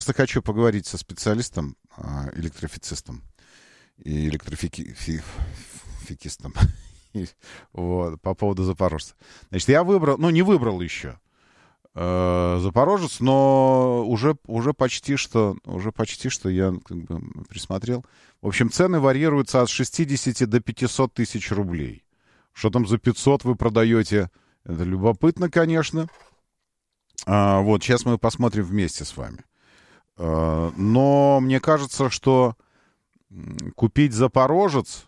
Просто хочу поговорить со специалистом, электрифицистом и электрификистом вот, по поводу запорожца. Значит, я выбрал, не выбрал еще запорожец, но уже почти что я как бы присмотрел. В общем, цены варьируются от 60 до 500 тысяч рублей. Что там за 500 вы продаете? Это любопытно, конечно. Вот, сейчас мы посмотрим вместе с вами. Но мне кажется, что купить запорожец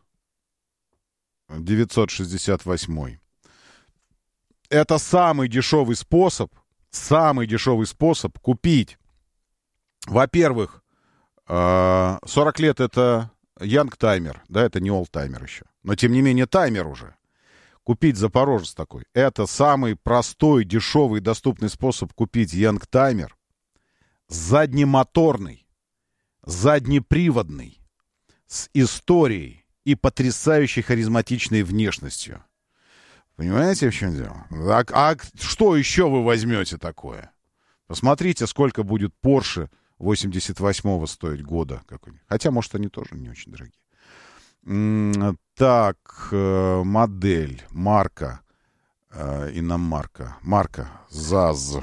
968 это самый дешевый способ купить. Во-первых, 40 лет это Young таймер, да, это не Old таймер еще. Но, тем не менее, таймер уже. Купить запорожец такой. Это самый простой, дешевый, доступный способ купить Young таймер. Заднемоторный, заднеприводный, с историей и потрясающей харизматичной внешностью. Понимаете, в чем дело? А что еще вы возьмете такое? Посмотрите, сколько будет Porsche 88-го стоить года какой-нибудь. Хотя, может, они тоже не очень дорогие. Так, модель, марка, иномарка, марка ЗАЗ.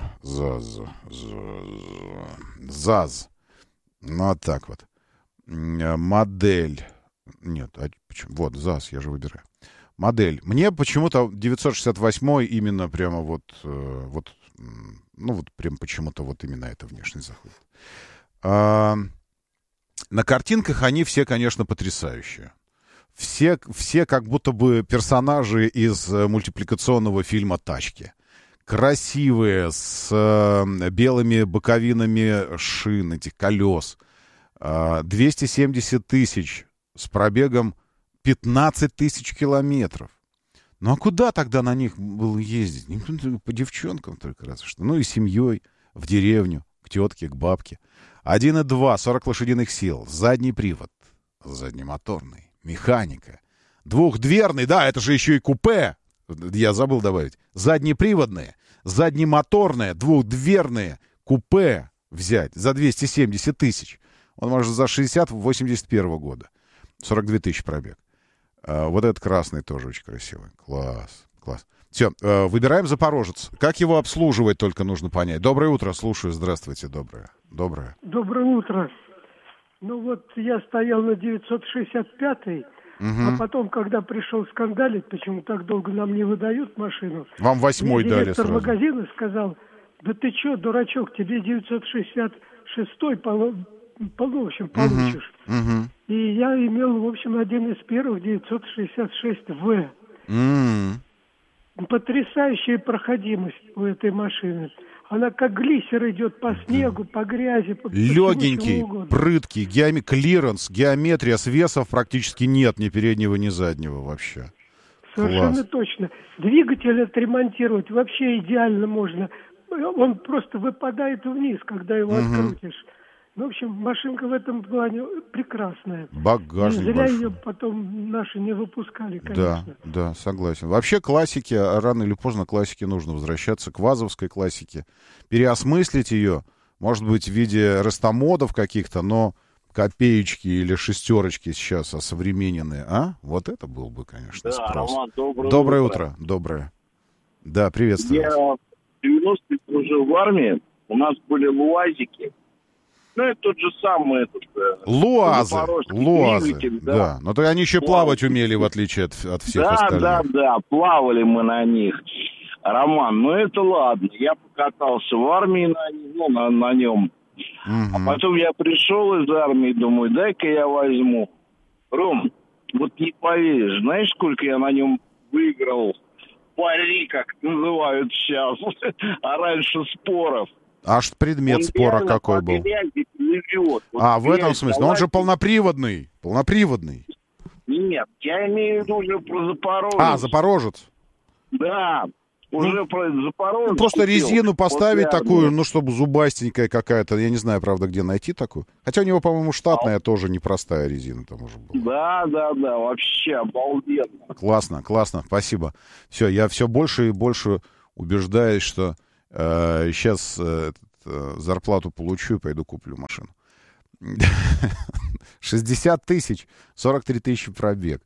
Ну, вот так вот. Модель. Нет, почему? Вот, ЗАЗ, я же выбираю. Модель. Мне почему-то 968 именно прямо прям почему-то вот именно это внешне заходит. На картинках они все, конечно, потрясающие. Все как будто бы персонажи из мультипликационного фильма «Тачки». Красивые, с белыми боковинами шин, этих колес. 270 тысяч с пробегом 15 тысяч километров. Ну а куда тогда на них было ездить? По девчонкам только разве что. Ну и семьей в деревню, к тетке, к бабке. 1,2, 40 лошадиных сил, задний привод, заднемоторный, механика. Двухдверный, да, это же еще и купе. Я забыл добавить. Заднеприводные, заднемоторные, двухдверные купе взять за 270 тысяч. Он может за 60 81 года. 42 тысячи пробег. Вот этот красный тоже очень красивый. Класс. Все, выбираем запорожец. Как его обслуживать, только нужно понять. Доброе утро, слушаю. Здравствуйте, доброе. Доброе утро. Ну вот я стоял на 965-й, а потом, когда пришел скандалить, почему так долго нам не выдают машину. Вам 8-й дали сразу. Директор магазина сказал: да ты что, дурачок, тебе 966-й получишь. И я имел, в общем, один из первых 966В. Потрясающая проходимость у этой машины. Она как глиссер идет по снегу, по грязи, по легенький, прыткий, клиренс, геометрия, свесов практически нет, ни переднего, ни заднего вообще. Совершенно Класс. точно. Двигатель отремонтировать вообще идеально можно. Он просто выпадает вниз, когда его открутишь. Ну, в общем, машинка в этом плане прекрасная. Багажник не зря большой. ее потом наши не выпускали, конечно. Да, согласен. Вообще классике, рано или поздно классике нужно возвращаться, к вазовской классике. Переосмыслить ее, может быть, в виде рестомодов каких-то, но копеечки или шестерочки сейчас осовремененные. Вот это был бы, конечно, спрос. Роман, доброе утро. Доброе. Да, приветствую. Я в 90-е служил в армии, у нас были луазики. Ну, это тот же самый Луазы, двигатель, да. Но то они еще плавать умели, в отличие от всех остальных. Да, плавали мы на них. Роман, ну это ладно. Я покатался в армии на нем. А потом я пришел из армии, думаю, дай-ка я возьму. Ром, вот не поверишь, знаешь, сколько я на нем выиграл пари, как называют сейчас, а раньше споров. Аж предмет спора какой был. В этом смысле. Но он же полноприводный. Нет, я имею в виду уже про Запорожец. Запорожец. Да, уже про Запорожец. Просто резину поставить такую, чтобы зубастенькая какая-то. Я не знаю, правда, где найти такую. Хотя у него, по-моему, штатная тоже непростая резина там уже была. Да, вообще обалденно. Классно, спасибо. Все, я все больше и больше убеждаюсь, что сейчас зарплату получу и пойду куплю машину. 60 тысяч, 43 тысячи пробег.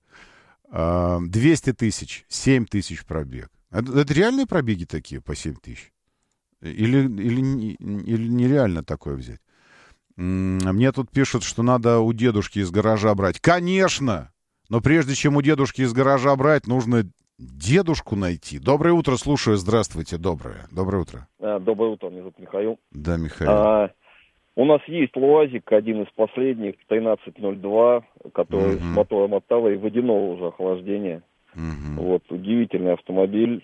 200 тысяч, 7 тысяч пробег. Это реальные пробеги такие по 7 тысяч? Или нереально такое взять? Мне тут пишут, что надо у дедушки из гаража брать. Конечно! Но прежде чем у дедушки из гаража брать, нужно дедушку найти. Доброе утро, слушаю. Здравствуйте, доброе. Доброе утро. Доброе утро, меня зовут Михаил. Да, Михаил. У нас есть ЛУАЗик, один из последних, 1302, который с мотором от Таврии водяного уже охлаждения. Вот, удивительный автомобиль.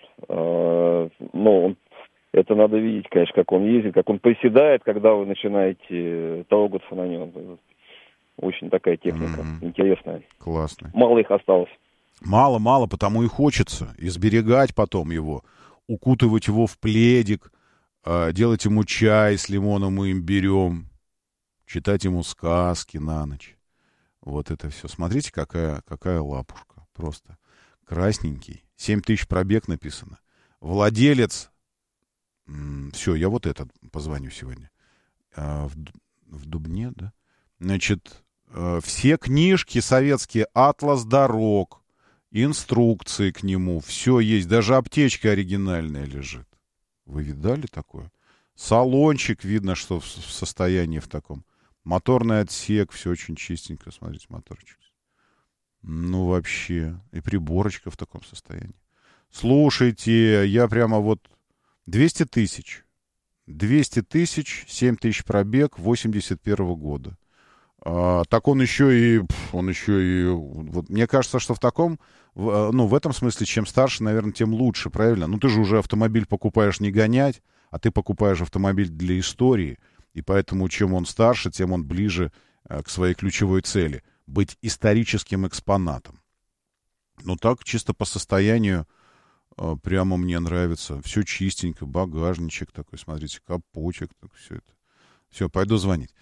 Но это надо видеть, конечно, как он ездит, как он приседает, когда вы начинаете трогаться на нем. Очень такая техника интересная. Классно. Мало их осталось. Мало, потому и хочется изберегать потом его, укутывать его в пледик, делать ему чай с лимоном и имбирем, читать ему сказки на ночь. Вот это все. Смотрите, какая лапушка. Просто красненький. 7 тысяч пробег написано. Владелец. Все, я вот этот позвоню сегодня. В Дубне, да? Значит, все книжки советские, атлас дорог, инструкции к нему, все есть. Даже аптечка оригинальная лежит. Вы видали такое? Салончик, видно, что в состоянии в таком. Моторный отсек, все очень чистенько. Смотрите, моторчик. Ну, вообще. И приборочка в таком состоянии. Слушайте, я прямо вот... 200 тысяч. 200 тысяч, 7 тысяч пробег, 81 года. Так он еще и... Вот, мне кажется, что в таком... в этом смысле, чем старше, наверное, тем лучше, правильно? Ну, ты же уже автомобиль покупаешь не гонять, а ты покупаешь автомобиль для истории. И поэтому, чем он старше, тем он ближе к своей ключевой цели. Быть историческим экспонатом. Ну, так, чисто по состоянию, прямо мне нравится. Все чистенько, багажничек такой, смотрите, капотик, так, все это. Все, пойду звонить.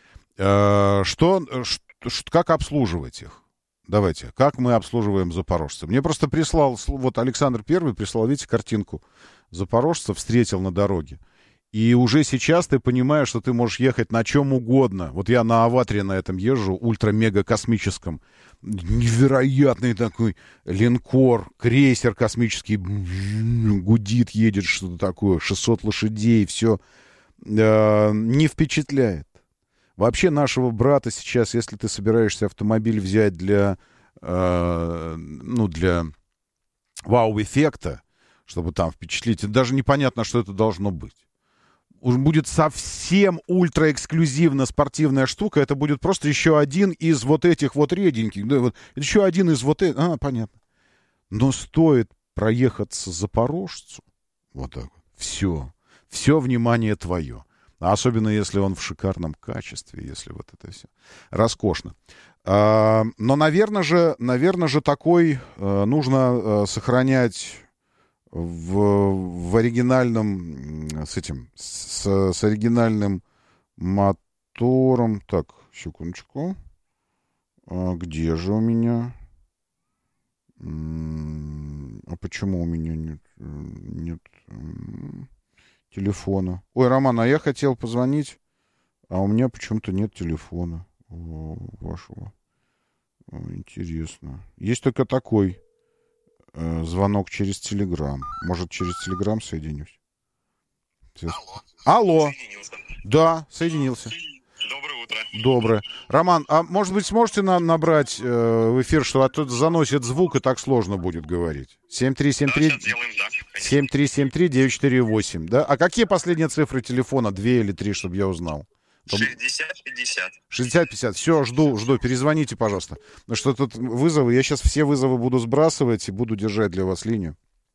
Как обслуживать их? Давайте, как мы обслуживаем запорожцев? Мне просто прислал, вот Александр Первый прислал, видите, картинку запорожца, встретил на дороге. И уже сейчас ты понимаешь, что ты можешь ехать на чем угодно. Вот я на Аватре на этом езжу, ультра-мега-космическом. Невероятный такой линкор, крейсер космический, гудит, едет, что-то такое, 600 лошадей, все не впечатляет. Вообще нашего брата сейчас, если ты собираешься автомобиль взять для вау-эффекта, чтобы там впечатлить, даже непонятно, что это должно быть. Уж будет совсем ультра-эксклюзивно спортивная штука, это будет просто еще один из вот этих вот реденьких, да, вот, еще один из вот этих, понятно. Но стоит проехаться Запорожцу, вот так вот, все внимание твое. Особенно, если он в шикарном качестве, если вот это все. Роскошно. Но, наверное же, такой нужно сохранять в оригинальном, с оригинальным мотором. Так, секундочку. Где же у меня? А почему у меня нет телефона? Ой, Роман, а я хотел позвонить, а у меня почему-то нет телефона вашего. Интересно. Есть только такой звонок через Телеграм. Может, через Телеграм соединюсь? Алло. Да, соединился. Доброе утро. Доброе. Роман, а может быть, сможете набрать в эфир, что тут заносит звук, и так сложно будет говорить? 7373-948, да? А какие последние цифры телефона? 2 или 3, чтобы я узнал? 60-50. 60-50. Все, жду. Перезвоните, пожалуйста. Ну что тут вызовы? Я сейчас все вызовы буду сбрасывать и буду держать для вас линию.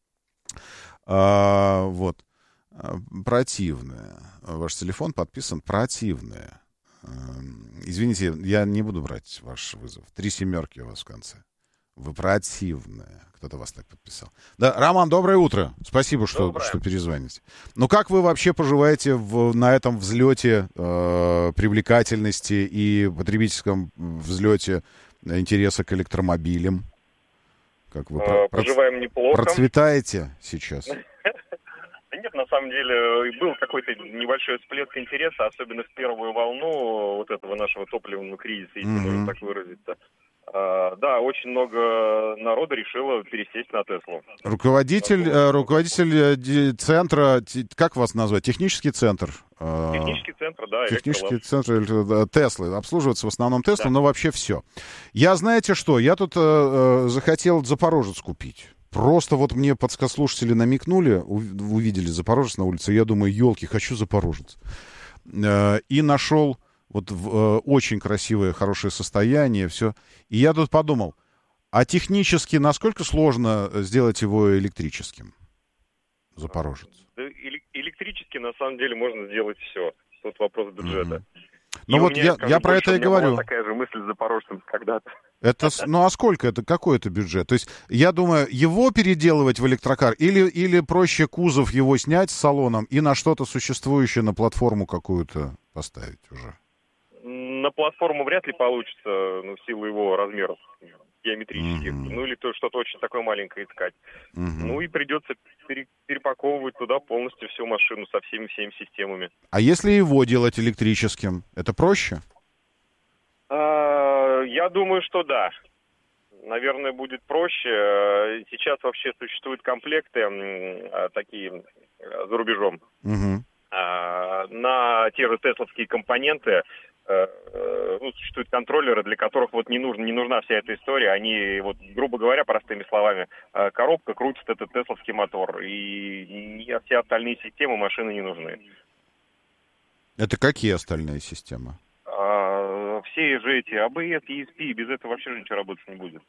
Вот. Противная. Ваш телефон подписан противная. Извините, я не буду брать ваш вызов. 3 семерки у вас в конце. Вы противная. Кто-то вас так подписал. Да, Роман, доброе утро. Спасибо, что перезвоните. Ну, как вы вообще поживаете на этом взлете привлекательности и потребительском взлете интереса к электромобилям? Как вы поживаем неплохо. Процветаете сейчас? нет, на самом деле был какой-то небольшой всплеск интереса, особенно в первую волну вот этого нашего топливного кризиса, если можно так выразиться. Да, очень много народа решило пересесть на Теслу. Руководитель центра, как вас назвать? Технический центр? Технический центр, да. Технический центр Теслы. Обслуживается в основном Тесла, но вообще все. Я, знаете что, я тут захотел Запорожец купить. Просто вот мне подслушатели намекнули, увидели Запорожец на улице, я думаю, елки, хочу Запорожец. И нашел вот в очень красивое, хорошее состояние, все. И я тут подумал, а технически насколько сложно сделать его электрическим, Запорожец? Электрически, на самом деле, можно сделать все. Тут вопрос бюджета. Ну вот я про это и говорю. Была такая же мысль с Запорожцем когда-то. Ну а сколько это, какой это бюджет? То есть, я думаю, его переделывать в электрокар или проще кузов его снять с салоном и на что-то существующее, на платформу какую-то поставить уже? На платформу вряд ли получится, в силу его размеров геометрических. Ну или что-то очень такое маленькое искать. Ну и придется перепаковывать туда полностью всю машину со всеми системами. А если его делать электрическим, это проще? Я думаю, что да. Наверное, будет проще. Сейчас вообще существуют комплекты такие за рубежом. На те же тесловские компоненты существуют контроллеры, для которых вот не нужна вся эта история. Они, вот, грубо говоря, простыми словами, коробка крутит этот тесловский мотор, и все остальные системы машины не нужны. Это какие остальные системы? Все же эти ABS, ESP, без этого вообще ничего работать не будет.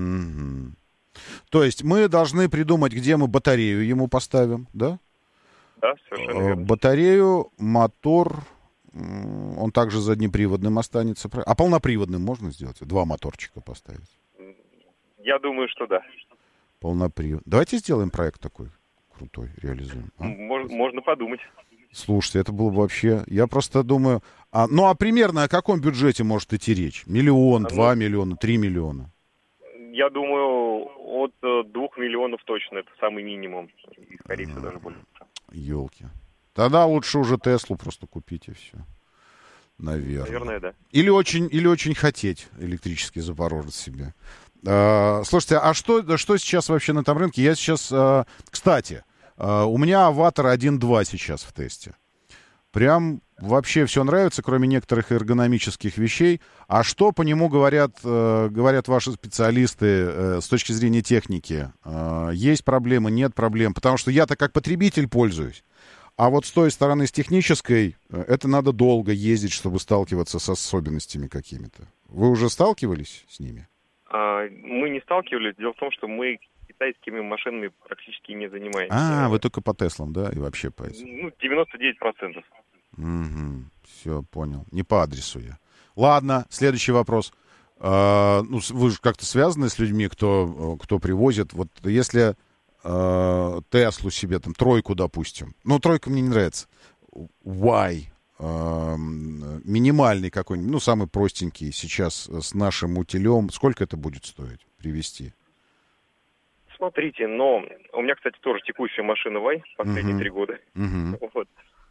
То есть мы должны придумать, где мы батарею ему поставим, да? Да, совершенно верно. Батарею, мотор, он также заднеприводным останется. А полноприводным можно сделать? 2 моторчика поставить? Я думаю, что да. Полнопривод. Давайте сделаем проект такой крутой, реализуем. Можно подумать. Слушайте, это было бы вообще... Я просто думаю... А примерно о каком бюджете может идти речь? 1 миллион, 2 миллиона, 3 миллиона? Я думаю, от 2 миллионов точно. Это самый минимум. И, скорее всего, даже больше. Елки. Тогда лучше уже Теслу просто купить и все. Наверное, да. Или очень хотеть электрический Запорожец себе. Слушайте, а что сейчас вообще на этом рынке? Я сейчас... Кстати, у меня Аватар 1.2 сейчас в тесте. Прям вообще все нравится, кроме некоторых эргономических вещей. А что по нему говорят ваши специалисты с точки зрения техники? Есть проблемы, нет проблем? Потому что я-то как потребитель пользуюсь. А вот с той стороны, с технической, это надо долго ездить, чтобы сталкиваться с особенностями какими-то. Вы уже сталкивались с ними? Мы не сталкивались. Дело в том, что мы китайскими машинами практически не занимаемся. Вы только по Теслам, да? И вообще по этим? 99%. Все, понял. Не по адресу я. Ладно, следующий вопрос. Вы же как-то связаны с людьми, кто привозит. Вот если Теслу себе, там, тройку, допустим. Тройка мне не нравится. Y. Минимальный какой-нибудь, самый простенький сейчас с нашим утилем. Сколько это будет стоить привезти? Смотрите, но у меня, кстати, тоже текущая машина Y последние 3 года. Вот.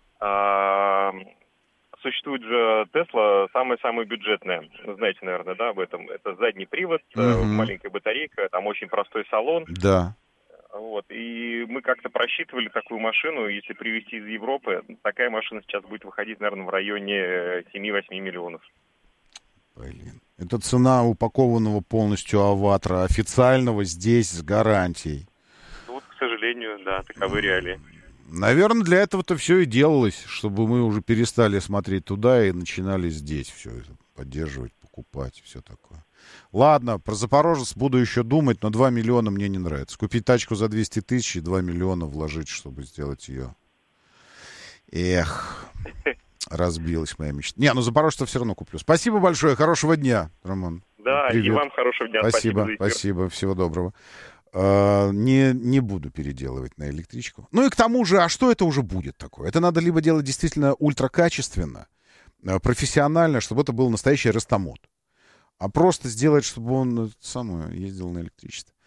Существует же Tesla самая бюджетная. Вы знаете, наверное, да, об этом. Это задний привод, маленькая батарейка, там очень простой салон. Да. Вот. И мы как-то просчитывали такую машину, если привезти из Европы, такая машина сейчас будет выходить, наверное, в районе 7-8 миллионов. Блин. Это цена упакованного полностью Аватара, официального здесь с гарантией. Вот, к сожалению, да, таковы реалии. Наверное, для этого-то все и делалось, чтобы мы уже перестали смотреть туда и начинали здесь все это поддерживать, покупать, все такое. Ладно, про Запорожец буду еще думать, но 2 миллиона мне не нравится. Купить тачку за 200 тысяч и 2 миллиона вложить, чтобы сделать ее. Эх, разбилась моя мечта. Запорожца все равно куплю. Спасибо большое, хорошего дня, Роман. Да, привет. И вам хорошего дня. Спасибо, всего доброго. Не буду переделывать на электричку. И к тому же, а что это уже будет такое? Это надо либо делать действительно ультракачественно, профессионально, чтобы это был настоящий рестомод. А просто сделать, чтобы он ездил на электричестве.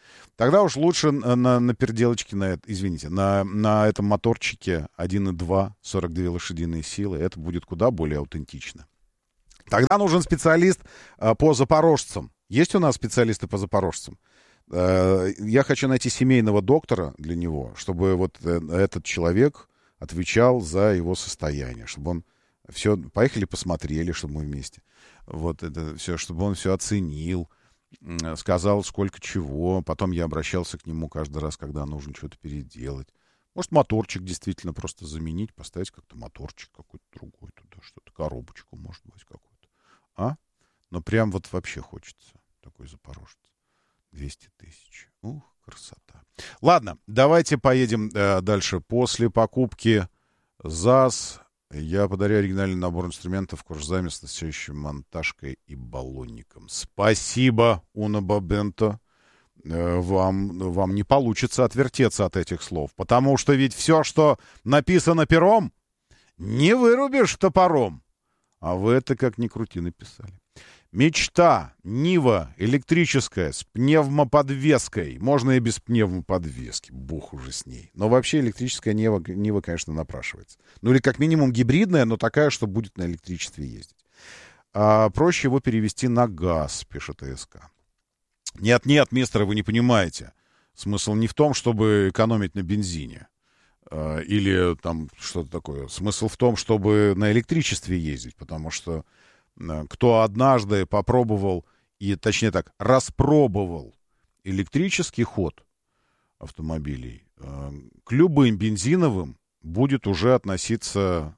Тогда уж лучше на переделочке, на этом моторчике 1.2, 42 лошадиные силы. Это будет куда более аутентично. Тогда нужен специалист по запорожцам. Есть у нас специалисты по запорожцам? Я хочу найти семейного доктора для него, чтобы вот этот человек отвечал за его состояние, чтобы он все... Поехали, посмотрели, чтобы мы вместе. Вот это все, чтобы он все оценил, сказал, сколько чего. Потом я обращался к нему каждый раз, когда нужно что-то переделать. Может, моторчик действительно просто заменить, поставить как-то моторчик какой-то другой туда, что-то, коробочку, может быть, какую-то. А? Но прям вот вообще хочется такой запорожец. 200 тысяч. Ух, красота. Ладно, давайте поедем дальше. После покупки ЗАЗ я подарю оригинальный набор инструментов, курс-заме с настоящей монтажкой и баллонником. Спасибо, Уна Бабенто. Вам не получится отвертеться от этих слов, потому что ведь все, что написано пером, не вырубишь топором. А вы это, как ни крути, написали. Мечта, Нива, электрическая, с пневмоподвеской. Можно и без пневмоподвески, бог уже с ней. Но вообще электрическая Нива, конечно, напрашивается. Ну или как минимум гибридная, но такая, что будет на электричестве ездить. Проще его перевести на газ, пишет СК. Нет, мистер, вы не понимаете. Смысл не в том, чтобы экономить на бензине. Или там что-то такое. Смысл в том, чтобы на электричестве ездить, потому что кто однажды попробовал, и точнее так, распробовал электрический ход автомобилей, к любым бензиновым будет уже относиться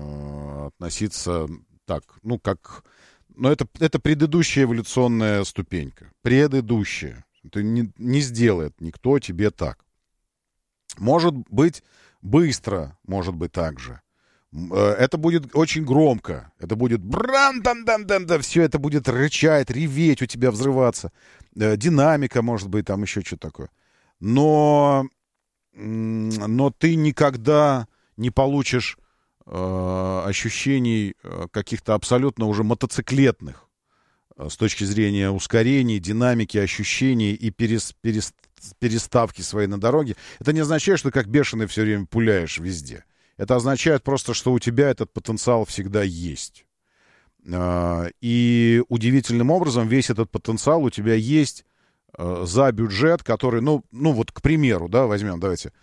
так, ну как, но это предыдущая эволюционная ступенька, предыдущая. Это не сделает никто тебе так. Может быть быстро, может быть так же. Это будет очень громко. Это будет все это будет рычать, реветь, у тебя взрываться. Динамика, может быть, там еще что-то такое. Но ты никогда не получишь ощущений каких-то абсолютно уже мотоциклетных с точки зрения ускорений, динамики, ощущений и переставки своей на дороге. Это не означает, что как бешеный все время пуляешь везде. Это означает просто, что у тебя этот потенциал всегда есть. И удивительным образом весь этот потенциал у тебя есть за бюджет, который, ну вот, к примеру, да, возьмем, давайте.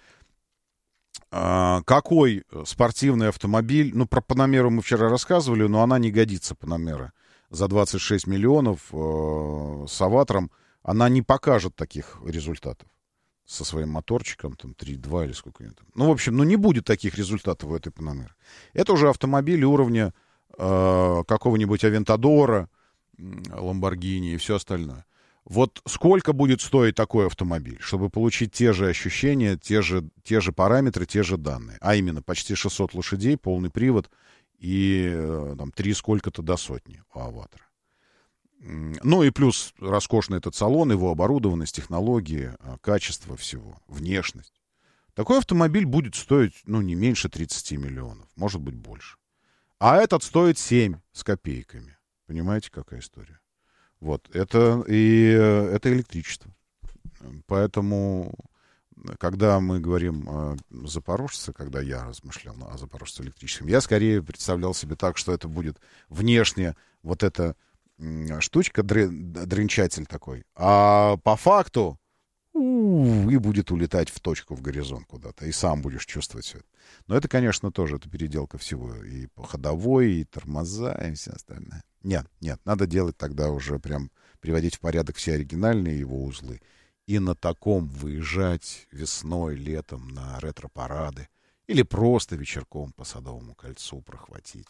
Какой спортивный автомобиль, ну, про Панамеру мы вчера рассказывали, но она не годится, Панамера. За 26 миллионов с Аватором она не покажет таких результатов. Со своим моторчиком, там, 3.2 или сколько-нибудь. Ну, в общем, не будет таких результатов у этой Панамеры. Это уже автомобили уровня какого-нибудь Авентадора, Ламборгини и все остальное. Вот сколько будет стоить такой автомобиль, чтобы получить те же ощущения, те же параметры, те же данные? А именно, почти 600 лошадей, полный привод и там 3 сколько-то до сотни у Аватора. Ну и плюс роскошный этот салон, его оборудованность, технологии, качество всего, внешность. Такой автомобиль будет стоить, не меньше 30 миллионов, может быть больше. А этот стоит 7 с копейками. Понимаете, какая история? Вот, это электричество. Поэтому, когда мы говорим о запорожце, когда я размышлял о запорожце электрическом, я скорее представлял себе так, что это будет внешне вот эта штучка, дрынчатель такой, а по факту и будет улетать в точку, в горизонт куда-то, и сам будешь чувствовать все это. Но это, конечно, тоже это переделка всего, и по ходовой, и тормоза, и все остальное. Нет, надо делать тогда уже прям, приводить в порядок все оригинальные его узлы, и на таком выезжать весной, летом на ретро-парады, или просто вечерком по Садовому кольцу прохватить.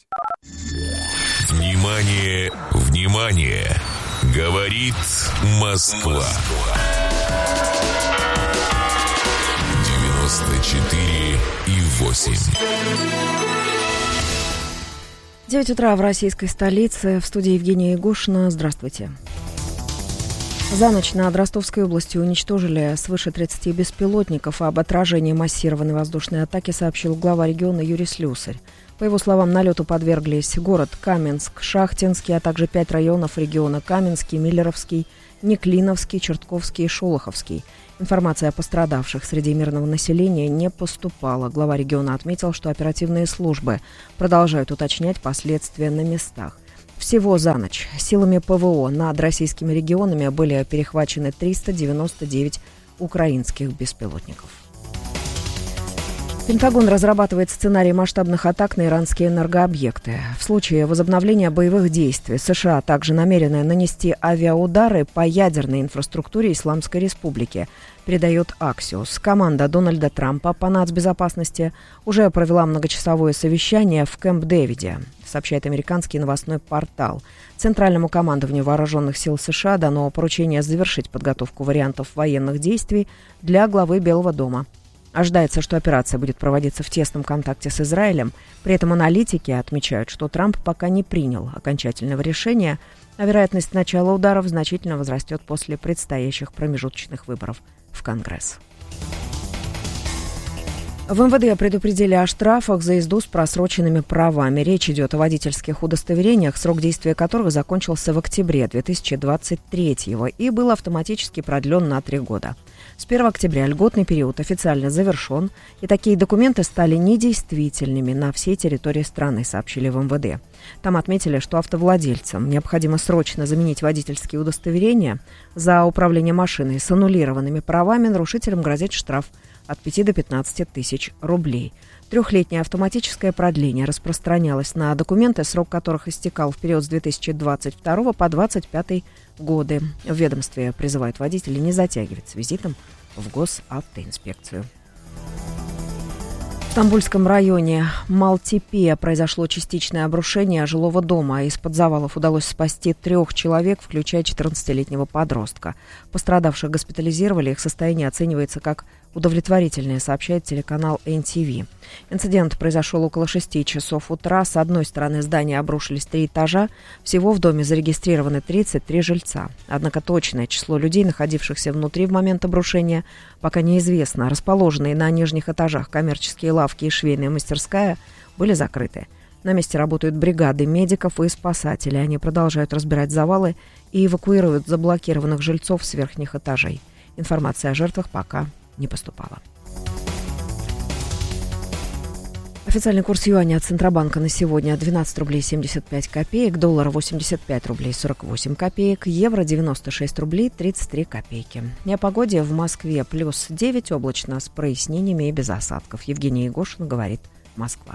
Внимание, внимание! Говорит Москва. 94,8. 9 утра в российской столице. В студии Евгения Егошина. Здравствуйте. За ночь над Ростовской областью уничтожили свыше 30 беспилотников. Об отражении массированной воздушной атаки сообщил глава региона Юрий Слюсарь. По его словам, налету подверглись город Каменск, Шахтинский, а также 5 районов региона: Каменский, Миллеровский, Неклиновский, Чертковский и Шолоховский. Информация о пострадавших среди мирного населения не поступала. Глава региона отметил, что оперативные службы продолжают уточнять последствия на местах. Всего за ночь силами ПВО над российскими регионами были перехвачены 399 украинских беспилотников. Пентагон разрабатывает сценарий масштабных атак на иранские энергообъекты. В случае возобновления боевых действий США также намерены нанести авиаудары по ядерной инфраструктуре Исламской Республики, передает Axios. Команда Дональда Трампа по нацбезопасности уже провела многочасовое совещание в Кэмп-Дэвиде, сообщает американский новостной портал. Центральному командованию вооруженных сил США дано поручение завершить подготовку вариантов военных действий для главы Белого дома. Ожидается, что операция будет проводиться в тесном контакте с Израилем. При этом аналитики отмечают, что Трамп пока не принял окончательного решения, а вероятность начала ударов значительно возрастет после предстоящих промежуточных выборов в Конгресс. В МВД предупредили о штрафах за езду с просроченными правами. Речь идет о водительских удостоверениях, срок действия которых закончился в октябре 2023 и был автоматически продлен на 3 года. С 1 октября льготный период официально завершен, и такие документы стали недействительными на всей территории страны, сообщили в МВД. Там отметили, что автовладельцам необходимо срочно заменить водительские удостоверения. За управление машиной с аннулированными правами нарушителям грозит штраф от 5 до 15 тысяч рублей. 3-летнее автоматическое продление распространялось на документы, срок которых истекал в период с 2022 по 2025 годы. В ведомстве призывают водителей не затягивать с визитом в госавтоинспекцию. В Стамбульском районе Малтепе произошло частичное обрушение жилого дома. Из-под завалов удалось спасти 3 человек, включая 14-летнего подростка. Пострадавших госпитализировали, их состояние оценивается как удовлетворительное, сообщает телеканал NTV. Инцидент произошел около 6 часов утра. С одной стороны здания обрушились 3 этажа. Всего в доме зарегистрированы 33 жильца. Однако точное число людей, находившихся внутри в момент обрушения, пока неизвестно. Расположенные на нижних этажах коммерческие лавки и швейная мастерская были закрыты. На месте работают бригады медиков и спасателей. Они продолжают разбирать завалы и эвакуируют заблокированных жильцов с верхних этажей. Информация о жертвах пока не поступала. Официальный курс юаня от Центробанка на сегодня 12 рублей 75 копеек, доллар 85 рублей 48 копеек, евро 96 рублей 33 копейки. И о погоде: в Москве плюс 9, облачно, с прояснениями и без осадков. Евгений Егошин, говорит Москва.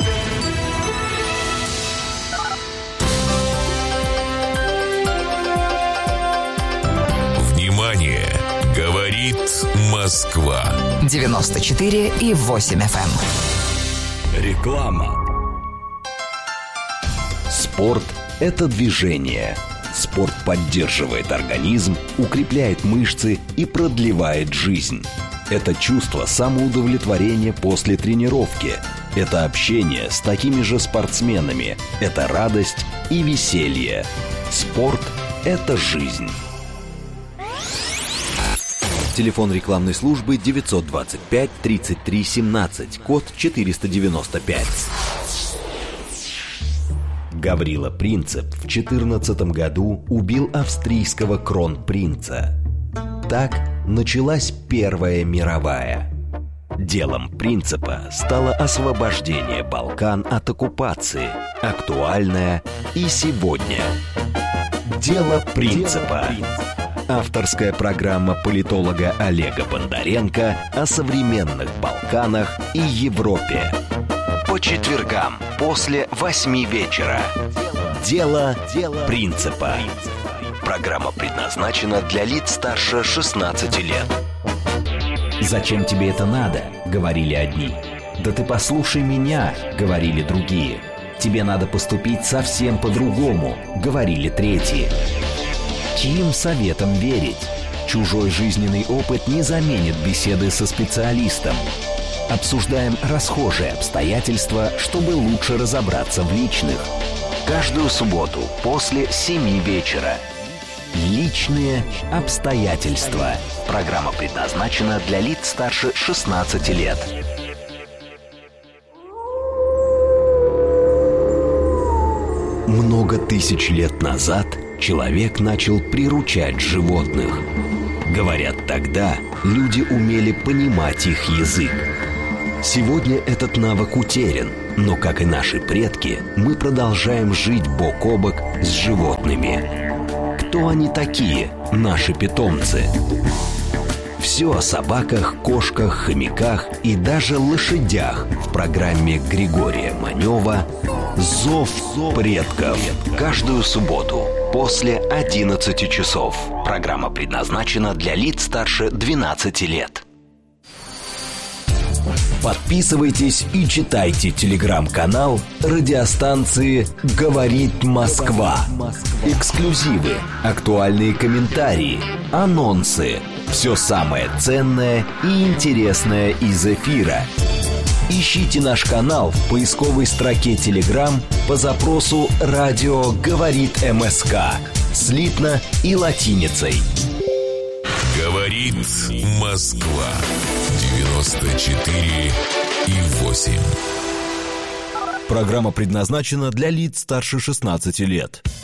Внимание! Говорит Москва. 94,8 FM. Реклама. Спорт – это движение. Спорт поддерживает организм, укрепляет мышцы и продлевает жизнь. Это чувство самоудовлетворения после тренировки. Это общение с такими же спортсменами. Это радость и веселье. Спорт – это жизнь. Телефон рекламной службы 925 33 17, код 495. Гаврила Принцип в 14 году убил австрийского кронпринца. Так началась Первая мировая. Делом Принципа стало освобождение Балкан от оккупации, актуальное и сегодня. Дело Принципа. Авторская программа политолога Олега Бондаренко о современных Балканах и Европе. По четвергам после 8 вечера. Дело Принципа. Программа предназначена для лиц старше 16 лет. «Зачем тебе это надо?» — говорили одни. «Да ты послушай меня!» — говорили другие. «Тебе надо поступить совсем по-другому!» — говорили третьи. Чьим советом верить? Чужой жизненный опыт не заменит беседы со специалистом. Обсуждаем расхожие обстоятельства, чтобы лучше разобраться в личных. Каждую субботу после 7 вечера. Личные обстоятельства. Программа предназначена для лиц старше 16 лет. Много тысяч лет назад человек начал приручать животных. Говорят, тогда люди умели понимать их язык. Сегодня этот навык утерян, но, как и наши предки, мы продолжаем жить бок о бок с животными. Кто они такие, наши питомцы? Все о собаках, кошках, хомяках и даже лошадях в программе Григория Манева «Зов предков». Каждую субботу после 11 часов. Программа предназначена для лиц старше 12 лет. Подписывайтесь и читайте телеграм-канал радиостанции «Говорит Москва». Эксклюзивы, актуальные комментарии, анонсы. Все самое ценное и интересное из эфира. Ищите наш канал в поисковой строке Telegram по запросу «Радио говорит МСК» слитно и латиницей. Говорит Москва 94,8. Программа предназначена для лиц старше 16 лет.